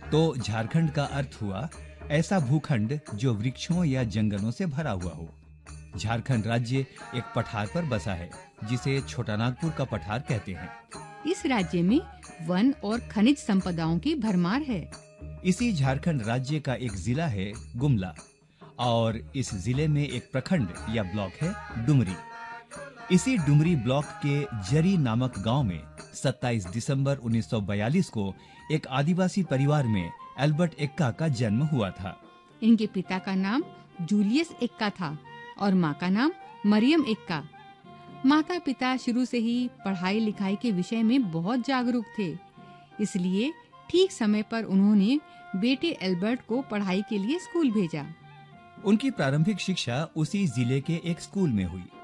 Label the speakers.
Speaker 1: तो झारखंड का अर्थ हुआ ऐसा भूखंड जो वृक्षों या जंगलों से भरा हुआ हो। झारखंड राज्य एक पठार पर बसा है जिसे छोटा नागपुर का पठार कहते हैं।
Speaker 2: इस राज्य में वन और खनिज संपदाओं की भरमार है।
Speaker 1: इसी झारखंड राज्य का एक जिला है गुमला और इस जिले में एक प्रखंड या ब्लॉक है डुमरी। इसी डुमरी ब्लॉक के जरी नामक गांव में 27 दिसंबर 1942 को एक आदिवासी परिवार में एल्बर्ट एक्का का जन्म हुआ था।
Speaker 2: इनके पिता का नाम जूलियस एक्का था और माँ का नाम मरियम एक्का। माता पिता शुरू से ही पढ़ाई लिखाई के विषय में बहुत जागरूक थे, इसलिए ठीक समय पर उन्होंने बेटे एल्बर्ट को पढ़ाई के लिए स्कूल भेजा।
Speaker 1: उनकी प्रारंभिक शिक्षा उसी जिले के एक स्कूल में हुई।